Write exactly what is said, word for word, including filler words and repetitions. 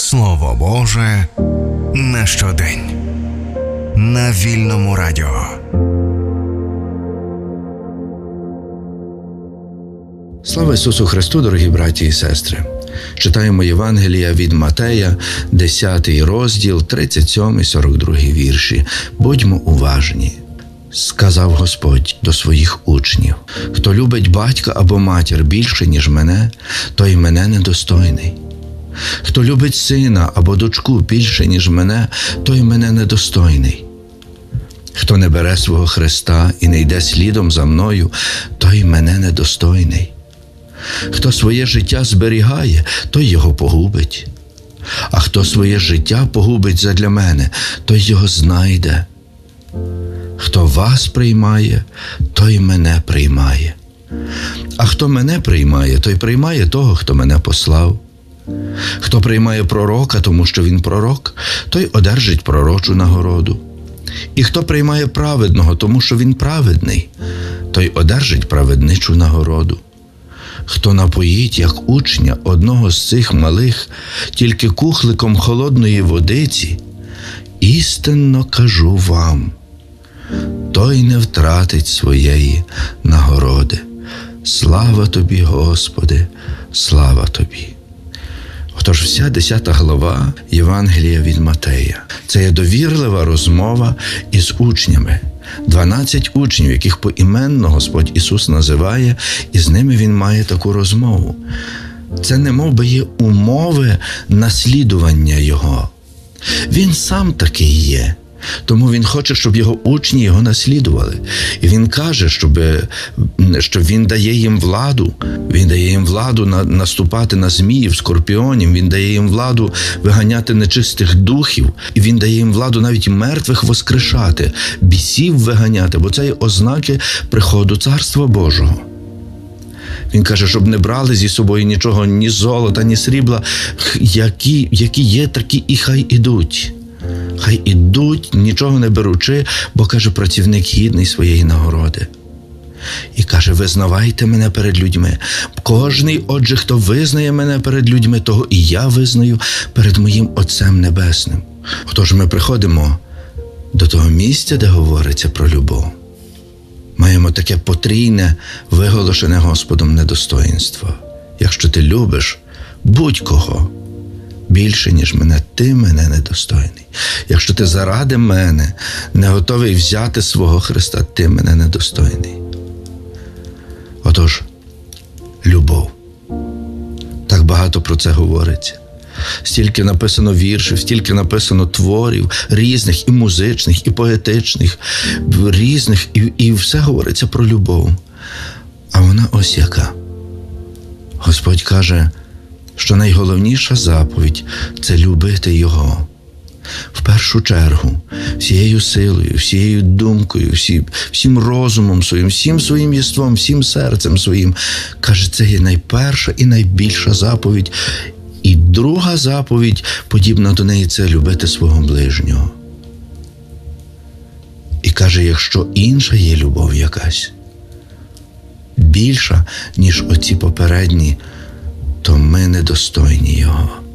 Слово Боже на щодень. На Вільному радіо. Слава Ісусу Христу, дорогі браті і сестри! Читаємо Євангелія від Матея, десятий розділ, тридцять сьомий сорок другий вірші. Будьмо уважні. Сказав Господь до своїх учнів: «Хто любить батька або матір більше, ніж мене, той мене недостойний. Хто любить сина або дочку більше, ніж мене, той мене недостойний. Хто не бере свого хреста і не йде слідом за мною, той мене недостойний. Хто своє життя зберігає, той його погубить. А хто своє життя погубить задля мене, той його знайде. Хто вас приймає, той мене приймає. А хто мене приймає, той приймає того, хто мене послав. Хто приймає пророка, тому що він пророк, той одержить пророчу нагороду. І хто приймає праведного, тому що він праведний, той одержить праведничу нагороду. Хто напоїть, як учня, одного з цих малих, тільки кухликом холодної водиці, істинно кажу вам, той не втратить своєї нагороди. Слава тобі, Господи, слава тобі!» Отож, вся десята глава Євангелія від Матея – це є довірлива розмова із учнями. Дванадцять учнів, яких поіменно Господь Ісус називає, і з ними Він має таку розмову. Це немов би є умови наслідування Його. Він сам такий є. Тому Він хоче, щоб Його учні Його наслідували. І Він каже, щоб, що Він дає їм владу. Він дає їм владу на, наступати на зміїв, скорпіонів. Він дає їм владу виганяти нечистих духів. І Він дає їм владу навіть мертвих воскрешати, бісів виганяти, бо це є ознаки приходу Царства Божого. Він каже, щоб не брали зі собою нічого, ні золота, ні срібла. Які, які є, такі і хай ідуть. Хай ідуть, нічого не беручи, бо, каже, працівник гідний своєї нагороди. І каже, визнавайте мене перед людьми. Кожний, отже, хто визнає мене перед людьми, того і я визнаю перед моїм Отцем Небесним. Отож ми приходимо до того місця, де говориться про любов. Маємо таке потрійне, виголошене Господом недостоїнство. Якщо ти любиш будь-кого більше, ніж мене, ти мене недостойний. Якщо ти заради мене не готовий взяти свого Христа, ти мене недостойний. Отож, любов. Так багато про це говориться. Стільки написано віршів, стільки написано творів, різних, і музичних, і поетичних, різних, і, і все говориться про любов. А вона ось яка. Господь каже, що найголовніша заповідь – це любити Його. В першу чергу, всією силою, всією думкою, всі, всім розумом своїм, всім своїм єством, всім серцем своїм. Каже, це є найперша і найбільша заповідь. І друга заповідь, подібна до неї, це любити свого ближнього. І каже, якщо інша є любов якась, більша, ніж оці попередні, то ми недостойні Його.